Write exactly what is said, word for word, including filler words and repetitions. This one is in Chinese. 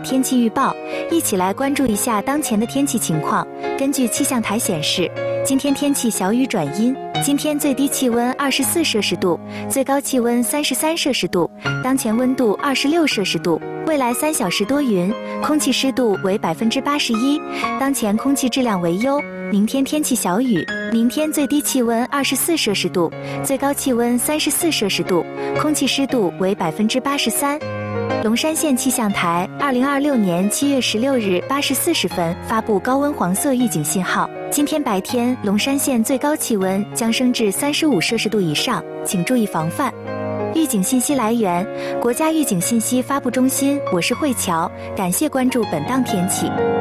天气预报，一起来关注一下当前的天气情况。根据气象台显示，今天天气小雨转阴，今天最低气温二十四摄氏度，最高气温三十三摄氏度，当前温度二十六摄氏度。未来三小时多云，空气湿度为百分之八十一，当前空气质量为优。明天天气小雨，明天最低气温二十四摄氏度，最高气温三十四摄氏度，空气湿度为百分之八十三。龙山县气象台二零二六年七月十六日八时四十分发布高温黄色预警信号。今天白天，龙山县最高气温将升至三十五摄氏度以上，请注意防范。预警信息来源：国家预警信息发布中心。我是慧乔，感谢关注本档天气。